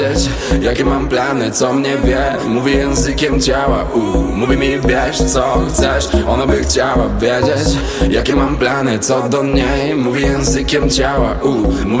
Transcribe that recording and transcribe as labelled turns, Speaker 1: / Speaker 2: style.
Speaker 1: Jakie mam plany, co mnie wie, mówi językiem ciała. Mówi mi bierz co chcesz, ona by chciała wiedzieć. Jakie mam plany, co do niej, mówi językiem ciała.